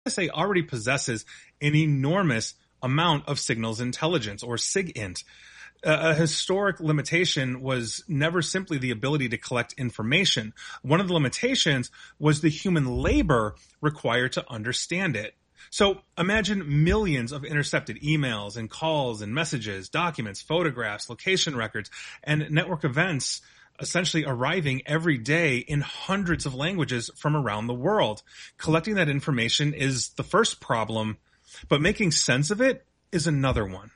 NSA already possesses an enormous amount of signals intelligence, or SIGINT. A historic limitation was never simply the ability to collect information. One of the limitations was the human labor required to understand it. So imagine millions of intercepted emails and calls and messages, documents, photographs, location records, and network events essentially arriving every day in hundreds of languages from around the world. Collecting that information is the first problem, but making sense of it is another one.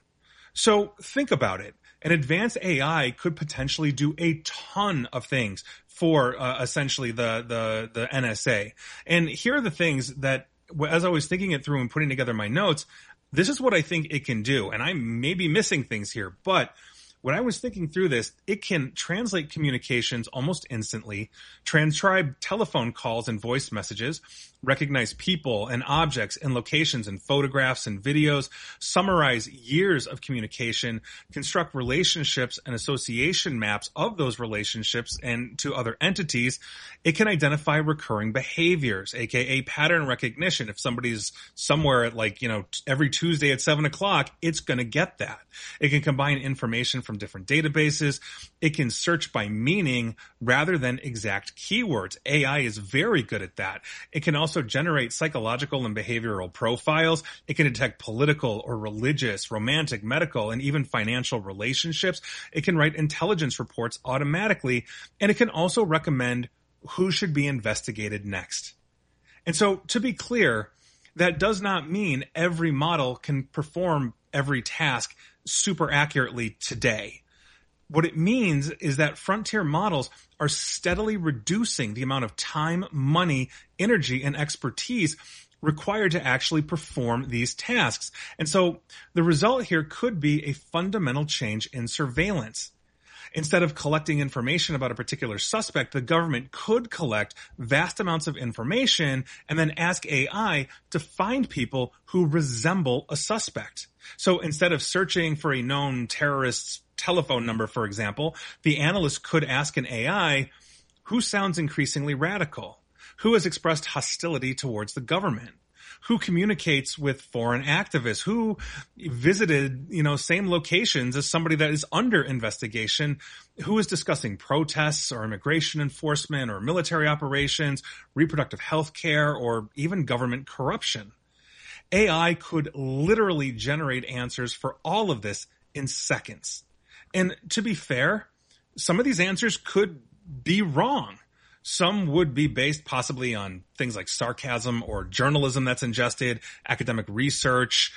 So think about it. An advanced AI could potentially do a ton of things for essentially the NSA. And here are the things that, as I was thinking it through and putting together my notes, this is what I think it can do. And I may be missing things here, but when I was thinking through this, it can translate communications almost instantly, transcribe telephone calls and voice messages, recognize people and objects and locations and photographs and videos, summarize years of communication, construct relationships and association maps of those relationships and to other entities. It can identify recurring behaviors, aka pattern recognition. If somebody's somewhere at every Tuesday at 7:00, it's going to get that. It can combine information from different databases. It can search by meaning rather than exact keywords. AI is very good at that. It can also generate psychological and behavioral profiles. It can detect political or religious, romantic, medical, and even financial relationships. It can write intelligence reports automatically, and it can also recommend who should be investigated next. And so, to be clear, that does not mean every model can perform every task super accurately today. What it means is that frontier models are steadily reducing the amount of time, money, energy, and expertise required to actually perform these tasks. And so the result here could be a fundamental change in surveillance. Instead of collecting information about a particular suspect, the government could collect vast amounts of information and then ask AI to find people who resemble a suspect. So instead of searching for a known terrorist's telephone number, for example, the analyst could ask an AI, who sounds increasingly radical? Who has expressed hostility towards the government? Who communicates with foreign activists? Who visited, same locations as somebody that is under investigation? Who is discussing protests or immigration enforcement or military operations, reproductive health care, or even government corruption? AI could literally generate answers for all of this in seconds. And to be fair, some of these answers could be wrong. Some would be based possibly on things like sarcasm or journalism that's ingested, academic research,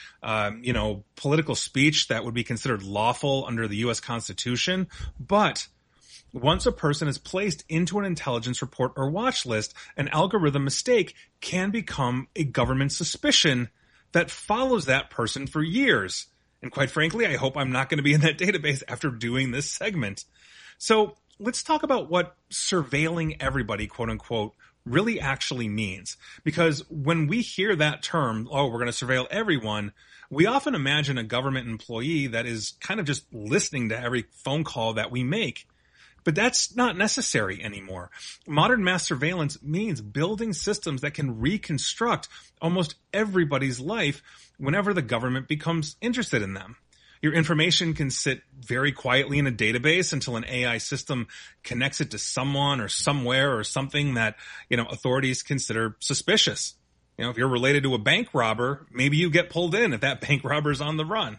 political speech that would be considered lawful under the U.S. Constitution. But once a person is placed into an intelligence report or watch list, an algorithm mistake can become a government suspicion that follows that person for years. And quite frankly, I hope I'm not going to be in that database after doing this segment. So let's talk about what surveilling everybody, quote unquote, really actually means. Because when we hear that term, we're going to surveil everyone, we often imagine a government employee that is kind of just listening to every phone call that we make. But that's not necessary anymore. Modern mass surveillance means building systems that can reconstruct almost everybody's life whenever the government becomes interested in them. Your information can sit very quietly in a database until an AI system connects it to someone or somewhere or something that, authorities consider suspicious. If you're related to a bank robber, maybe you get pulled in if that bank robber's on the run.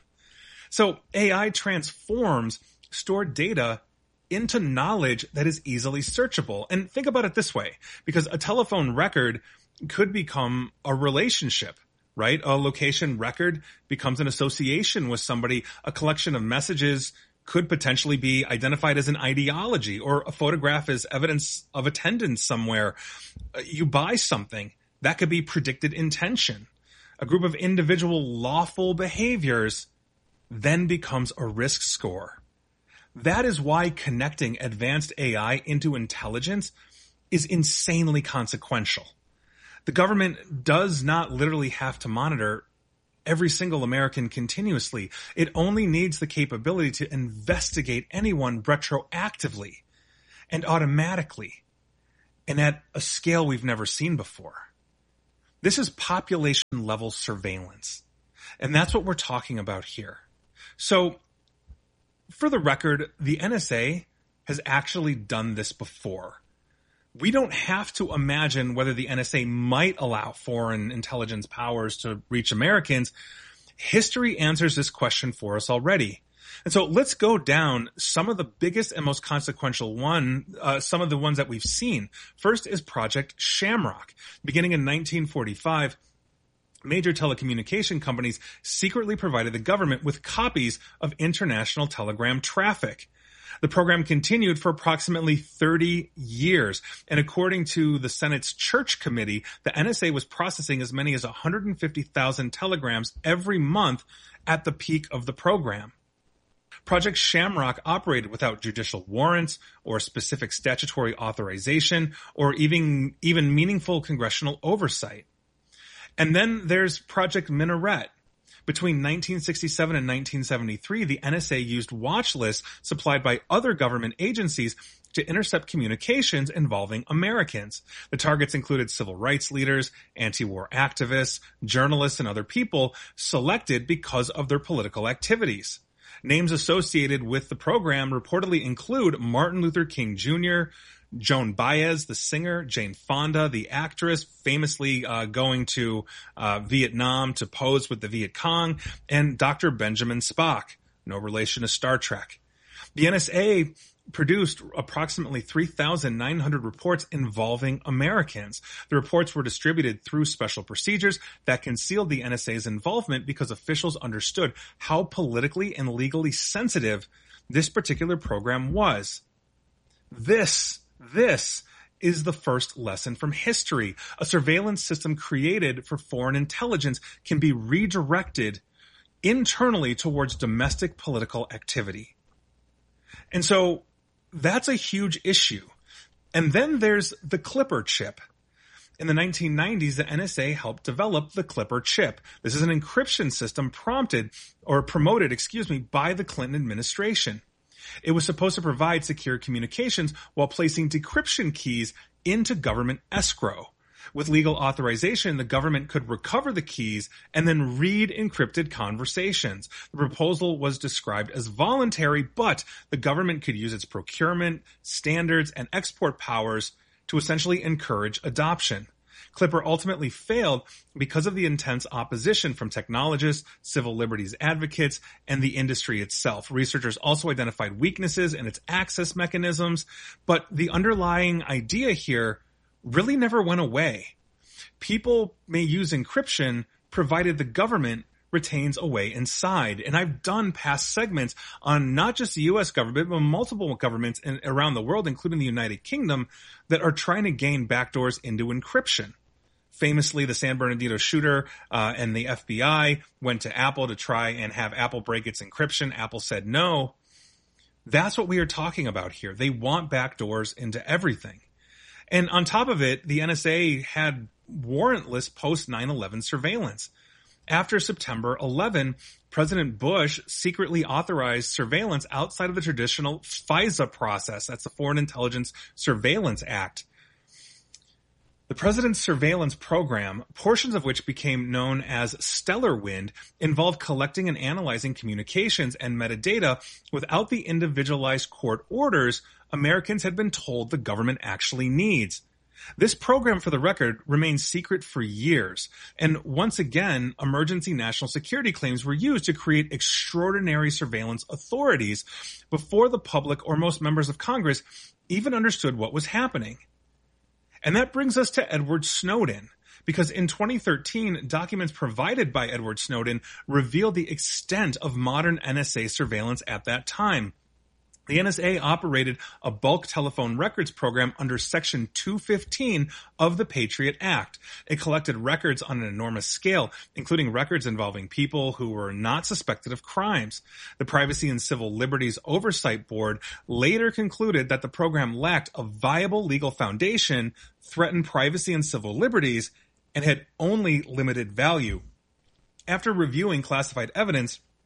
So AI transforms stored data into knowledge that is easily searchable. And think about it this way, because a telephone record could become a relationship, right? A location record becomes an association with somebody. A collection of messages could potentially be identified as an ideology, or a photograph as evidence of attendance somewhere. You buy something, that could be predicted intention. A group of individual lawful behaviors then becomes a risk score. That is why connecting advanced AI into intelligence is insanely consequential. The government does not literally have to monitor every single American continuously. It only needs the capability to investigate anyone retroactively and automatically, and at a scale we've never seen before. This is population level surveillance. And that's what we're talking about here. So, for the record, the NSA has actually done this before. We don't have to imagine whether the NSA might allow foreign intelligence powers to reach Americans. History answers this question for us already. And so let's go down some of the biggest and most consequential some of the ones that we've seen. First is Project Shamrock. Beginning in 1945, major telecommunication companies secretly provided the government with copies of international telegram traffic. The program continued for approximately 30 years, and according to the Senate's Church Committee, the NSA was processing as many as 150,000 telegrams every month at the peak of the program. Project Shamrock operated without judicial warrants or specific statutory authorization or even meaningful congressional oversight. And then there's Project Minaret. Between 1967 and 1973, the NSA used watch lists supplied by other government agencies to intercept communications involving Americans. The targets included civil rights leaders, anti-war activists, journalists, and other people selected because of their political activities. Names associated with the program reportedly include Martin Luther King Jr., Joan Baez, the singer, Jane Fonda, the actress, famously going to Vietnam to pose with the Viet Cong, and Dr. Benjamin Spock, no relation to Star Trek. The NSA produced approximately 3,900 reports involving Americans. The reports were distributed through special procedures that concealed the NSA's involvement because officials understood how politically and legally sensitive this particular program was. This is the first lesson from history. A surveillance system created for foreign intelligence can be redirected internally towards domestic political activity. And so that's a huge issue. And then there's the Clipper chip. In the 1990s, the NSA helped develop the Clipper chip. This is an encryption system promoted by the Clinton administration. It was supposed to provide secure communications while placing decryption keys into government escrow. With legal authorization, the government could recover the keys and then read encrypted conversations. The proposal was described as voluntary, but the government could use its procurement, standards, and export powers to essentially encourage adoption. Clipper ultimately failed because of the intense opposition from technologists, civil liberties advocates, and the industry itself. Researchers also identified weaknesses in its access mechanisms, but the underlying idea here really never went away. People may use encryption provided the government retains a way inside. And I've done past segments on not just the U.S. government, but multiple governments around the world, including the United Kingdom, that are trying to gain backdoors into encryption. Famously, the San Bernardino shooter and the FBI went to Apple to try and have Apple break its encryption. Apple said no. That's what we are talking about here. They want backdoors into everything. And on top of it, the NSA had warrantless post 9/11 surveillance. After September 11, President Bush secretly authorized surveillance outside of the traditional FISA process. That's the Foreign Intelligence Surveillance Act. The president's surveillance program, portions of which became known as Stellar Wind, involved collecting and analyzing communications and metadata without the individualized court orders Americans had been told the government actually needs. This program, for the record, remained secret for years, and once again, emergency national security claims were used to create extraordinary surveillance authorities before the public or most members of Congress even understood what was happening. And that brings us to Edward Snowden, because in 2013, documents provided by Edward Snowden revealed the extent of modern NSA surveillance at that time. The NSA operated a bulk telephone records program under Section 215 of the Patriot Act. It collected records on an enormous scale, including records involving people who were not suspected of crimes. The Privacy and Civil Liberties Oversight Board later concluded that the program lacked a viable legal foundation, threatened privacy and civil liberties, and had only limited value. After reviewing classified evidence,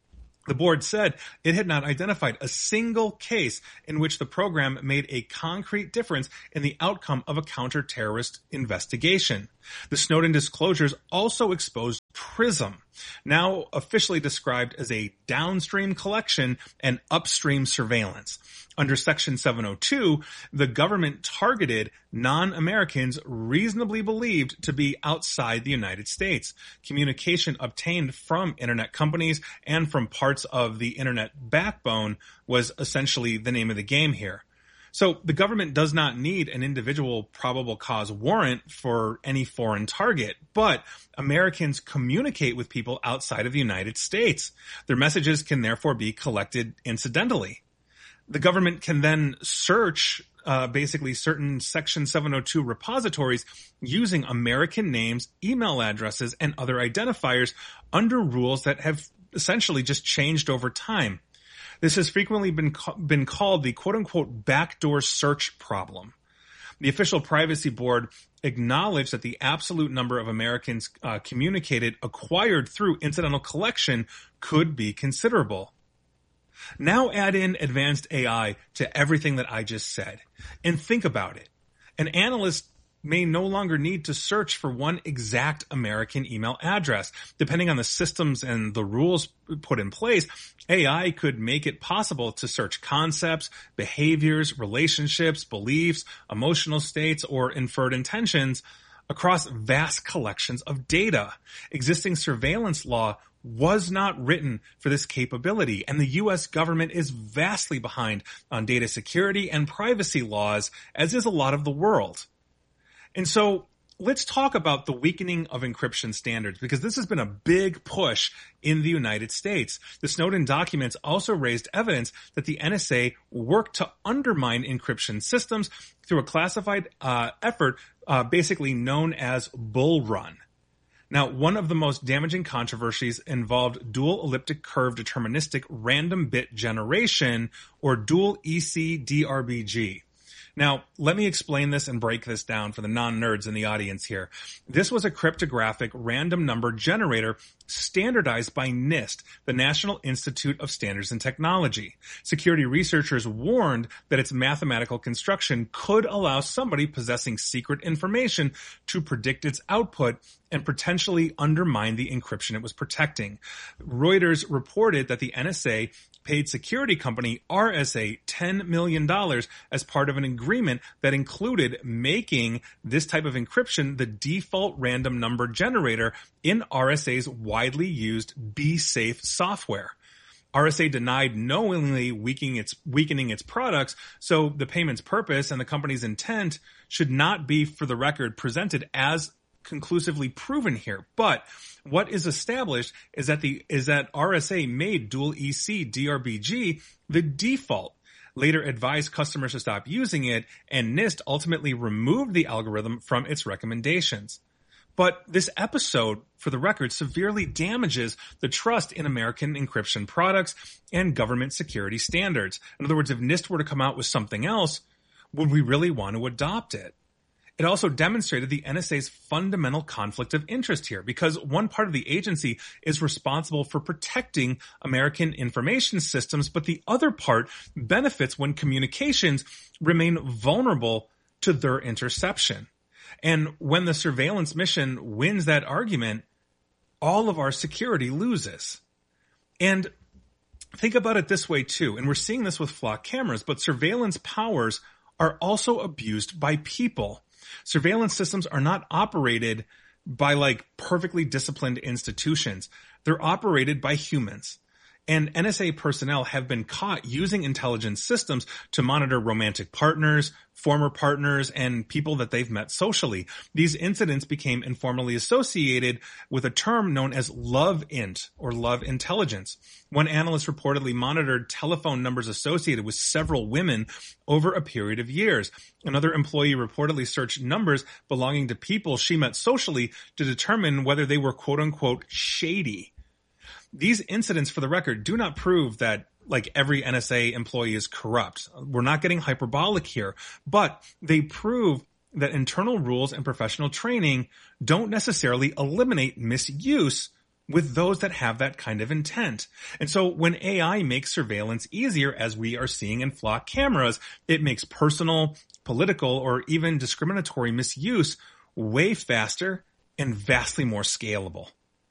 The board said it had not identified a single case in which the program made a concrete difference in the outcome of a counter-terrorist investigation. The Snowden disclosures also exposed PRISM, now officially described as a downstream collection and upstream surveillance. Under Section 702, the government targeted non-Americans reasonably believed to be outside the United States. Communication obtained from internet companies and from parts of the internet backbone was essentially the name of the game here. So the government does not need an individual probable cause warrant for any foreign target, but Americans communicate with people outside of the United States. Their messages can therefore be collected incidentally. The government can then search basically certain Section 702 repositories using American names, email addresses, and other identifiers under rules that have essentially just changed over time. This has frequently been called the quote-unquote backdoor search problem. The official privacy board acknowledged that the absolute number of Americans communicated acquired through incidental collection could be considerable. Now add in advanced AI to everything that I just said, and think about it. An analyst may no longer need to search for one exact American email address. Depending on the systems and the rules put in place, AI could make it possible to search concepts, behaviors, relationships, beliefs, emotional states, or inferred intentions across vast collections of data. Existing surveillance law was not written for this capability, and the U.S. government is vastly behind on data security and privacy laws, as is a lot of the world. And so let's talk about the weakening of encryption standards, because this has been a big push in the United States. The Snowden documents also raised evidence that the NSA worked to undermine encryption systems through a classified effort basically known as Bull Run. Now, one of the most damaging controversies involved dual elliptic curve deterministic random bit generation, or dual ECDRBG. Now, let me explain this and break this down for the non-nerds in the audience here. This was a cryptographic random number generator standardized by NIST, the National Institute of Standards and Technology. Security researchers warned that its mathematical construction could allow somebody possessing secret information to predict its output and potentially undermine the encryption it was protecting. Reuters reported that the NSA paid security company RSA $10 million as part of an agreement that included making this type of encryption the default random number generator in RSA's widely used BSafe software. RSA denied knowingly weakening its products, so the payment's purpose and the company's intent should not be, for the record, presented as conclusively proven here. But what is established is that RSA made dual EC DRBG the default, later advised customers to stop using it, and NIST ultimately removed the algorithm from its recommendations. But this episode, for the record, severely damages the trust in American encryption products and government security standards. In other words, if NIST were to come out with something else, would we really want to adopt it? It also demonstrated the NSA's fundamental conflict of interest here, because one part of the agency is responsible for protecting American information systems, but the other part benefits when communications remain vulnerable to their interception. And when the surveillance mission wins that argument, all of our security loses. And think about it this way too, and we're seeing this with flock cameras, but surveillance powers are also abused by people. Surveillance systems are not operated by perfectly disciplined institutions. They're operated by humans. And NSA personnel have been caught using intelligence systems to monitor romantic partners, former partners, and people that they've met socially. These incidents became informally associated with a term known as love int, or love intelligence. One analyst reportedly monitored telephone numbers associated with several women over a period of years. Another employee reportedly searched numbers belonging to people she met socially to determine whether they were quote-unquote shady. These incidents, for the record, do not prove that every NSA employee is corrupt. We're not getting hyperbolic here, but they prove that internal rules and professional training don't necessarily eliminate misuse, with those that have that kind of intent. And so when AI makes surveillance easier, as we are seeing in flock cameras, it makes personal, political, or even discriminatory misuse way faster and vastly more scalable.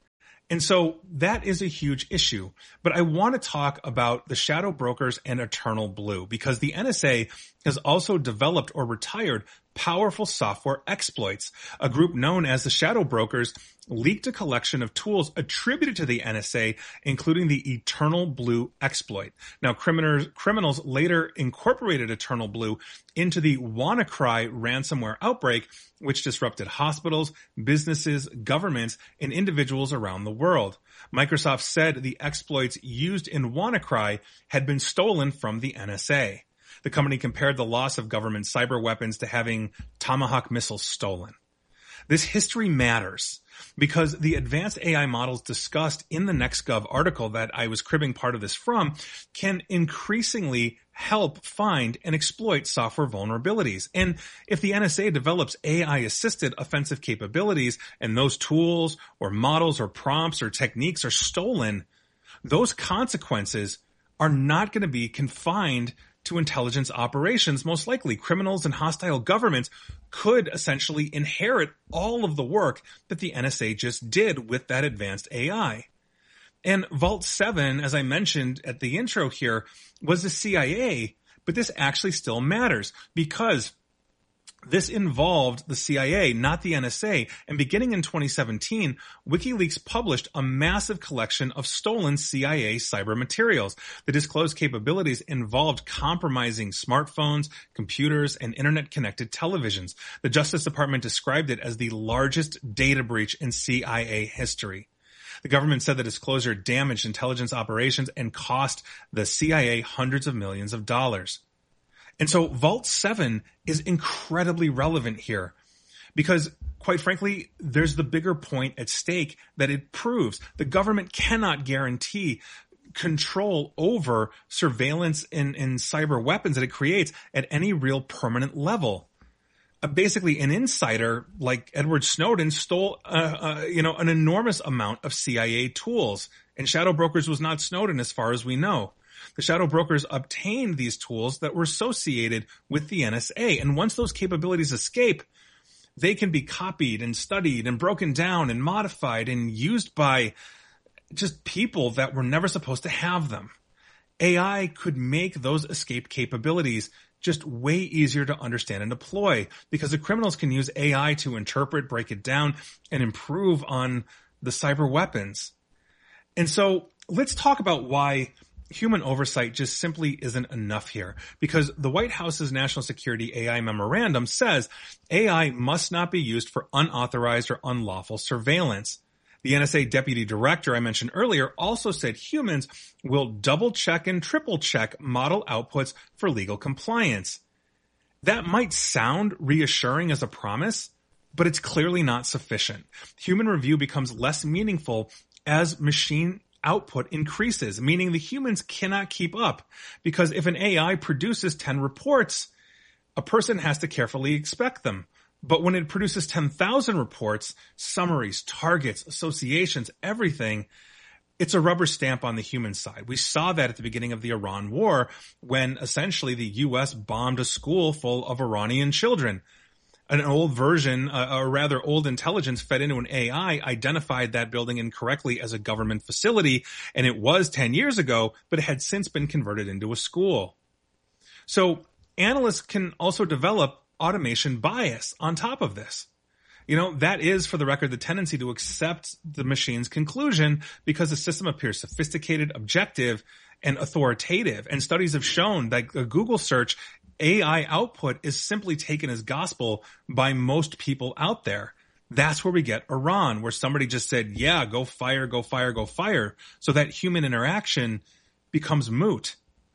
And so that is a huge issue. But I want to talk about the shadow brokers and Eternal Blue, because the NSA has also developed or retired powerful software exploits. A group known as the Shadow Brokers leaked a collection of tools attributed to the NSA, including the Eternal Blue exploit. Now, criminals later incorporated Eternal Blue into the WannaCry ransomware outbreak, which disrupted hospitals, businesses, governments, and individuals around the world. Microsoft said the exploits used in WannaCry had been stolen from the NSA. The company compared the loss of government cyber weapons to having Tomahawk missiles stolen. This history matters because the advanced AI models discussed in the NextGov article that I was cribbing part of this from can increasingly help find and exploit software vulnerabilities. And if the NSA develops AI-assisted offensive capabilities and those tools or models or prompts or techniques are stolen, those consequences are not going to be confined to intelligence operations. Most likely, criminals and hostile governments could essentially inherit all of the work that the NSA just did with that advanced AI. And Vault 7, as I mentioned at the intro here, was the CIA, but this actually still matters because this involved the CIA, not the NSA, and beginning in 2017, WikiLeaks published a massive collection of stolen CIA cyber materials. The disclosed capabilities involved compromising smartphones, computers, and internet-connected televisions. The Justice Department described it as the largest data breach in CIA history. The government said the disclosure damaged intelligence operations and cost the CIA hundreds of millions of dollars. And so Vault 7 is incredibly relevant here because, quite frankly, there's the bigger point at stake that it proves. The government cannot guarantee control over surveillance and cyber weapons that it creates at any real permanent level. Basically, an insider like Edward Snowden stole, an enormous amount of CIA tools, and Shadow Brokers was not Snowden as far as we know. The Shadow Brokers obtained these tools that were associated with the NSA. And once those capabilities escape, they can be copied and studied and broken down and modified and used by just people that were never supposed to have them. AI could make those escape capabilities just way easier to understand and deploy because the criminals can use AI to interpret, break it down, and improve on the cyber weapons. And so let's talk about why human oversight just simply isn't enough here, because the White House's National Security AI Memorandum says AI must not be used for unauthorized or unlawful surveillance. The NSA deputy director I mentioned earlier also said humans will double check and triple check model outputs for legal compliance. That might sound reassuring as a promise, but it's clearly not sufficient. Human review becomes less meaningful as machine output increases, meaning the humans cannot keep up, because if an AI produces 10 reports, a person has to carefully inspect them. But when it produces 10,000 reports, summaries, targets, associations, everything, it's a rubber stamp on the human side. We saw that at the beginning of the Iran war when essentially the U.S. bombed a school full of Iranian children. An old version, or rather old intelligence fed into an AI identified that building incorrectly as a government facility, and it was 10 years ago, but it had since been converted into a school. So analysts can also develop automation bias on top of this. That is, for the record, the tendency to accept the machine's conclusion because the system appears sophisticated, objective, and authoritative. And studies have shown that a Google search AI output is simply taken as gospel by most people out there. That's where we get Iran, where somebody just said, yeah, go fire, go fire, go fire. So that human interaction becomes moot.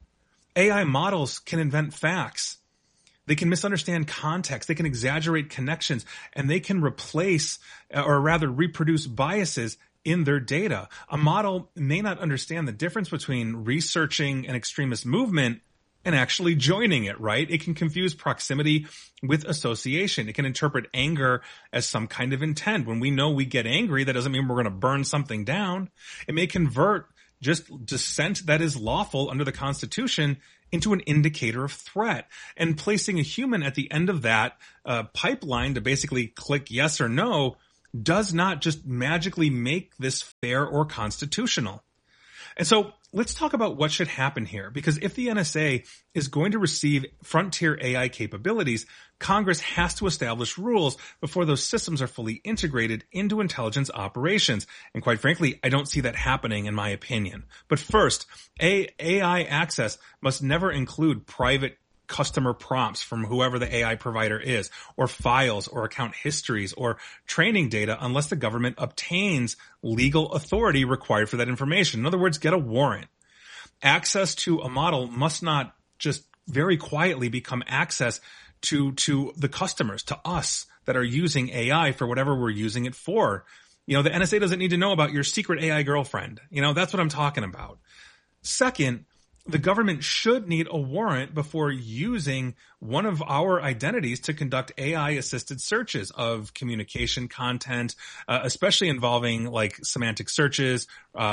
AI models can invent facts. They can misunderstand context. They can exaggerate connections, and they can replace or rather reproduce biases in their data. A model may not understand the difference between researching an extremist movement and actually joining it, right? It can confuse proximity with association. It can interpret anger as some kind of intent. When we know we get angry, that doesn't mean we're going to burn something down. It may convert just dissent that is lawful under the Constitution into an indicator of threat. And placing a human at the end of that pipeline to basically click yes or no does not just magically make this fair or constitutional. And so let's talk about what should happen here, because if the NSA is going to receive frontier AI capabilities, Congress has to establish rules before those systems are fully integrated into intelligence operations. And quite frankly, I don't see that happening in my opinion. But first, AI access must never include private customer prompts from whoever the AI provider is, or files or account histories or training data unless the government obtains legal authority required for that information. In other words, get a warrant. Access to a model must not just very quietly become access to the customers, to us that are using AI for whatever we're using it for. The NSA doesn't need to know about your secret AI girlfriend. That's what I'm talking about. Second, the government should need a warrant before using one of our identities to conduct AI-assisted searches of communication content, especially involving like semantic searches,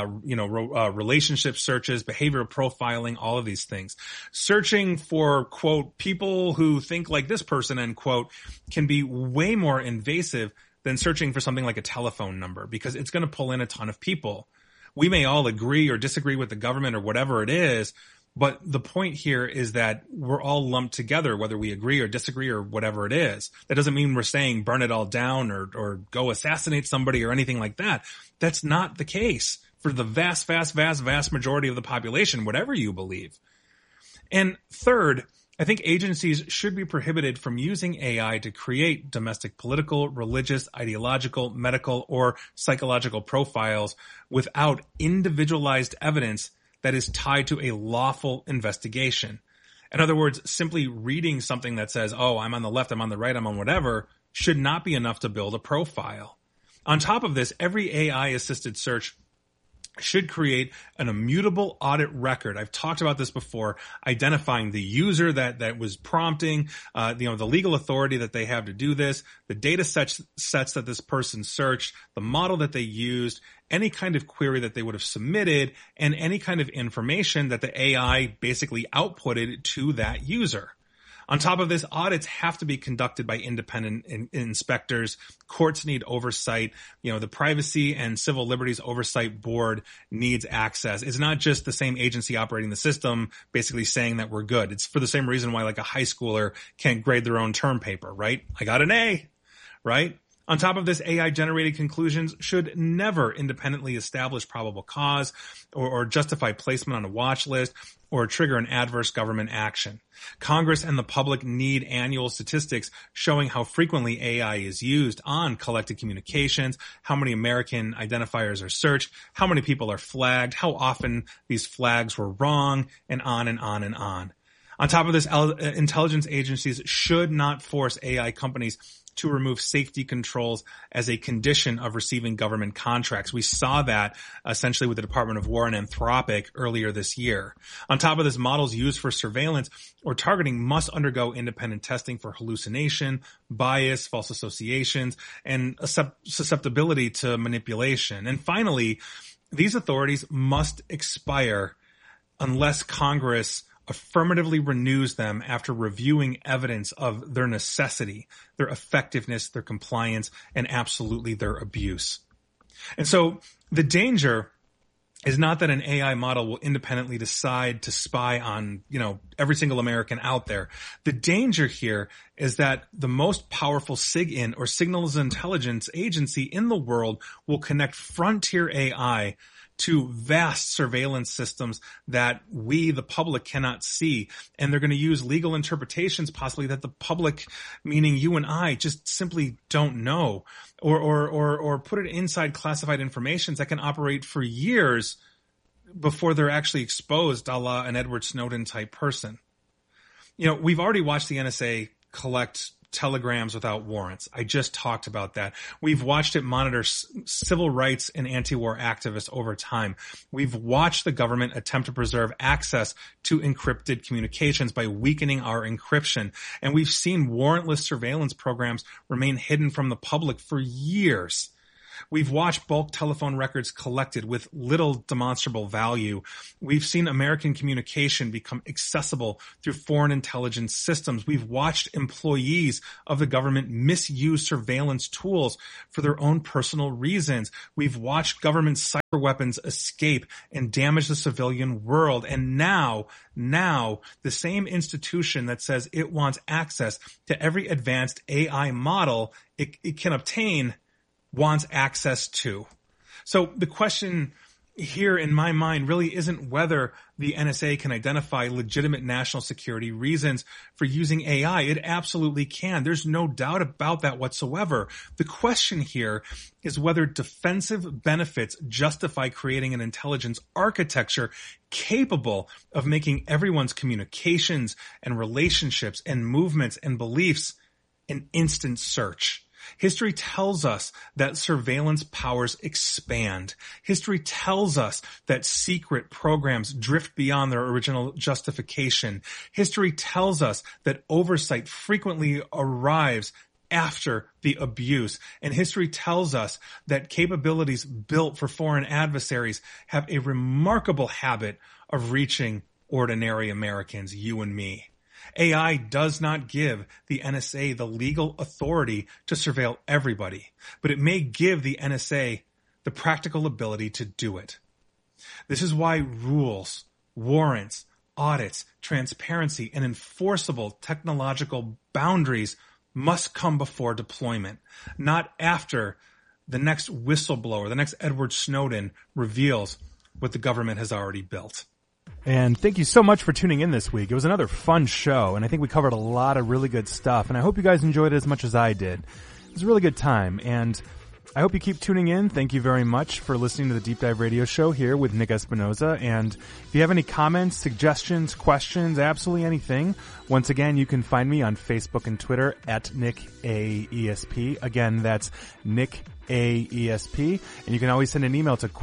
relationship searches, behavioral profiling, all of these things. Searching for, quote, people who think like this person, end quote, can be way more invasive than searching for something like a telephone number, because it's going to pull in a ton of people. We may all agree or disagree with the government or whatever it is, but the point here is that we're all lumped together, whether we agree or disagree or whatever it is. That doesn't mean we're saying burn it all down or go assassinate somebody or anything like that. That's not the case for the vast majority of the population, whatever you believe. And third, I think agencies should be prohibited from using AI to create domestic political, religious, ideological, medical, or psychological profiles without individualized evidence that is tied to a lawful investigation. In other words, simply reading something that says, oh, I'm on the left, I'm on the right, I'm on whatever, should not be enough to build a profile. On top of this, every AI-assisted search should create an immutable audit record. I've talked about this before, identifying the user that was prompting, the legal authority that they have to do this, the data sets that this person searched, the model that they used, any kind of query that they would have submitted, and any kind of information that the AI basically outputted to that user. On top of this, audits have to be conducted by independent inspectors. Courts need oversight. The Privacy and Civil Liberties Oversight Board needs access. It's not just the same agency operating the system basically saying that we're good. It's for the same reason why like a high schooler can't grade their own term paper, right? I got an A, right? On top of this, AI-generated conclusions should never independently establish probable cause or justify placement on a watch list or trigger an adverse government action. Congress and the public need annual statistics showing how frequently AI is used on collected communications, how many American identifiers are searched, how many people are flagged, how often these flags were wrong, and on and on and on. On top of this, intelligence agencies should not force AI companies to remove safety controls as a condition of receiving government contracts. We saw that essentially with the Department of War and Anthropic earlier this year. On top of this, models used for surveillance or targeting must undergo independent testing for hallucination, bias, false associations, and susceptibility to manipulation. And finally, these authorities must expire unless Congress affirmatively renews them after reviewing evidence of their necessity, their effectiveness, their compliance, and absolutely their abuse. And so the danger is not that an AI model will independently decide to spy on, every single American out there. The danger here is that the most powerful SIGINT or signals intelligence agency in the world will connect frontier AI to vast surveillance systems that we, the public, cannot see. And they're going to use legal interpretations possibly that the public, meaning you and I, just simply don't know, or put it inside classified information that can operate for years before they're actually exposed, a la an Edward Snowden type person. We've already watched the NSA collect telegrams without warrants. I just talked about that. We've watched it monitor civil rights and anti-war activists over time. We've watched the government attempt to preserve access to encrypted communications by weakening our encryption. And we've seen warrantless surveillance programs remain hidden from the public for years. We've watched bulk telephone records collected with little demonstrable value. We've seen American communication become accessible through foreign intelligence systems. We've watched employees of the government misuse surveillance tools for their own personal reasons. We've watched government cyber weapons escape and damage the civilian world. And now, the same institution that says it wants access to every advanced AI model it can obtain wants access to. So the question here in my mind really isn't whether the NSA can identify legitimate national security reasons for using AI. It absolutely can. There's no doubt about that whatsoever. The question here is whether defensive benefits justify creating an intelligence architecture capable of making everyone's communications and relationships and movements and beliefs an instant search. History tells us that surveillance powers expand. History tells us that secret programs drift beyond their original justification. History tells us that oversight frequently arrives after the abuse. And history tells us that capabilities built for foreign adversaries have a remarkable habit of reaching ordinary Americans, you and me. AI does not give the NSA the legal authority to surveil everybody, but it may give the NSA the practical ability to do it. This is why rules, warrants, audits, transparency, and enforceable technological boundaries must come before deployment, not after the next whistleblower, the next Edward Snowden reveals what the government has already built. And thank you so much for tuning in this week. It was another fun show, and I think we covered a lot of really good stuff, and I hope you guys enjoyed it as much as I did. It was a really good time, and I hope you keep tuning in. Thank you very much for listening to the Deep Dive Radio Show here with Nick Espinoza. And if you have any comments, suggestions, questions, absolutely anything, once again, you can find me on Facebook and Twitter at NickAESP. Again, that's Nick AESP, and you can always send an email to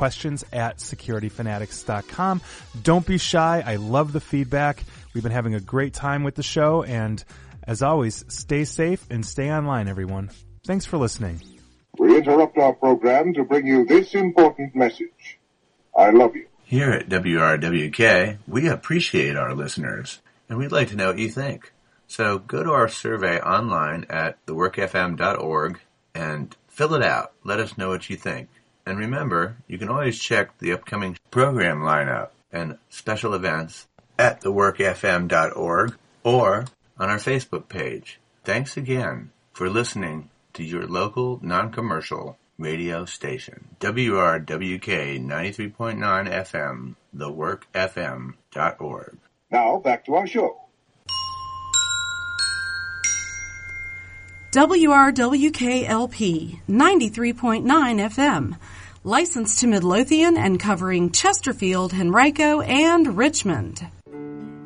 questions@securityfanatics.com. Don't be shy. I love the feedback. We've been having a great time with the show, and as always, stay safe and stay online, everyone. Thanks for listening. We interrupt our program to bring you this important message. I love you. Here at WRWK, we appreciate our listeners, and we'd like to know what you think. So go to our survey online at theworkfm.org and fill it out. Let us know what you think. And remember, you can always check the upcoming program lineup and special events at theworkfm.org or on our Facebook page. Thanks again for listening to your local non-commercial radio station. WRWK 93.9 FM, theworkfm.org. Now, back to our show. WRWK-LP 93.9 FM, licensed to Midlothian and covering Chesterfield, Henrico, and Richmond.